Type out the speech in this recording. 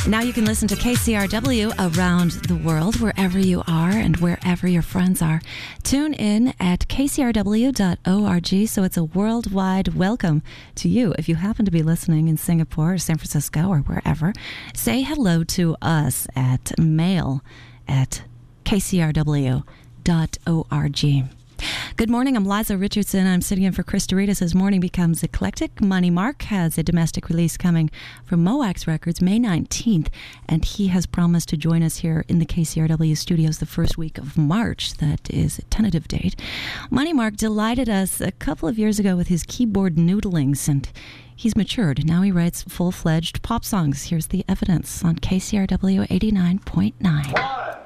Now you can listen to KCRW around the world, wherever you are and wherever your friends are. Tune in at kcrw.org, so it's a worldwide welcome to you. If you happen to be listening in Singapore or San Francisco or wherever, say hello to us at mail@kcrw.org. Good morning, I'm Liza Richardson. I'm sitting in for Chris Doritas as Morning Becomes Eclectic. Money Mark has a domestic release coming from Moax Records May 19th, and he has promised to join us here in the KCRW studios the first week of March. That is a tentative date. Money Mark delighted us a couple of years ago with his keyboard noodlings, and he's matured. Now he writes full-fledged pop songs. Here's the evidence on KCRW 89.9.